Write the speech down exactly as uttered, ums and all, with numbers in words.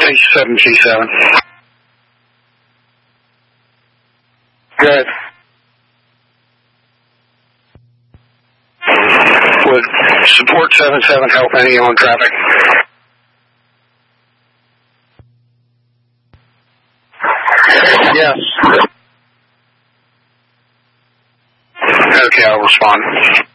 H seven G seven. Good. Would support seven seven help any on traffic? Yes. Okay, I'll respond.